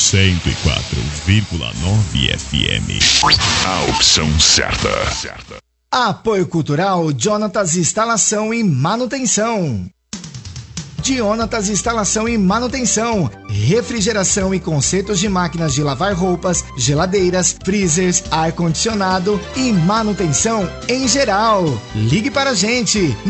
104,9 FM. A opção certa. Apoio Cultural Jonatas Instalação e Manutenção. Jonatas Instalação e Manutenção, refrigeração e consertos de máquinas de lavar roupas, geladeiras, freezers, ar-condicionado e manutenção em geral. Ligue para a gente